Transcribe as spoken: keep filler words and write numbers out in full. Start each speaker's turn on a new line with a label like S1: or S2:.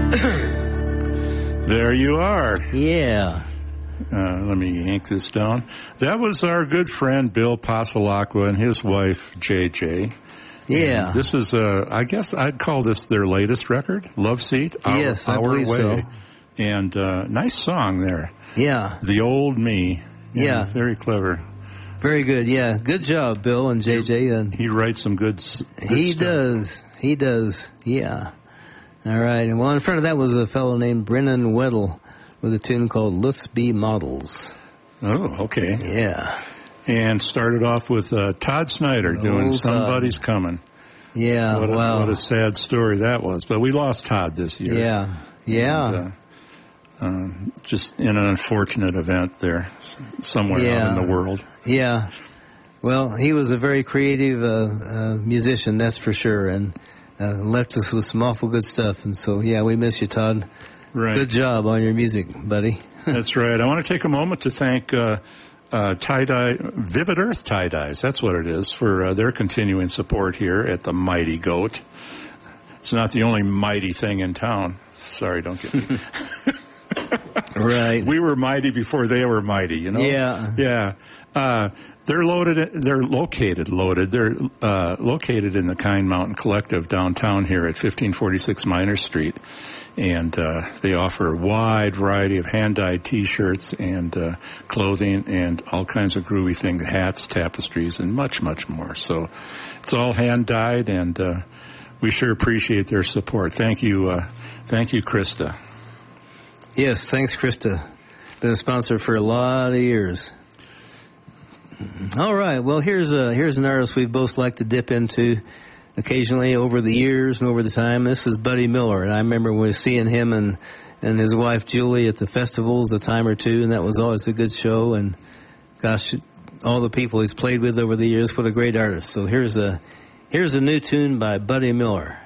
S1: There you are.
S2: Yeah.
S1: Uh, let me yank this down. That was our good friend Bill Pasalacqua and his wife, J J.
S2: Yeah.
S1: And this is, uh, I guess I'd call this their latest record, Love Seat. Our,
S2: yes, I
S1: Our
S2: believe
S1: Way.
S2: so.
S1: And uh, nice song there.
S2: Yeah.
S1: The Old Me.
S2: Yeah.
S1: And very clever.
S2: Very good, yeah. Good job, Bill and J J. And
S1: he writes some good, good
S2: He
S1: stuff.
S2: does. He does, yeah. All right. And well, in front of that was a fellow named Brennan Weddle with a tune called Let's Be Models.
S1: Oh, okay.
S2: Yeah.
S1: And started off with uh, Todd Snyder doing
S2: Todd.
S1: Somebody's Coming.
S2: Yeah,
S1: what a,
S2: wow.
S1: What a sad story that was. But we lost Todd this year.
S2: Yeah, yeah.
S1: And, uh, um, just in an unfortunate event there, somewhere
S2: yeah.
S1: out in the world.
S2: Yeah. Well, he was a very creative uh, uh, musician, that's for sure, and uh, left us with some awful good stuff. And so, yeah, we miss you, Todd.
S1: Right.
S2: Good job on your music, buddy.
S1: That's right. I want to take a moment to thank uh, uh, tie-dye, Vivid Earth Tie-Dyes, that's what it is, for uh, their continuing support here at the Mighty Goat. It's not the only mighty thing in town. Sorry, don't get me.
S2: Right.
S1: We were mighty before they were mighty, you know?
S2: Yeah.
S1: Yeah. Uh, they're loaded, they're located, loaded, they're uh, located in the Kind Mountain Collective downtown here at fifteen forty-six Minor Street. And uh, they offer a wide variety of hand-dyed T-shirts and uh, clothing and all kinds of groovy things, hats, tapestries, and much, much more. So it's all hand-dyed, and uh, we sure appreciate their support. Thank you, uh, thank you, Krista.
S2: Yes, thanks, Krista. Been a sponsor for a lot of years. All right, well, here's a, here's an artist we both like to dip into occasionally over the years and over the time. This is Buddy Miller, and I remember when we were seeing him and, and his wife Julie at the festivals a time or two, and that was always a good show. And gosh, all the people he's played with over the years, what a great artist. So here's a here's a new tune by Buddy Miller.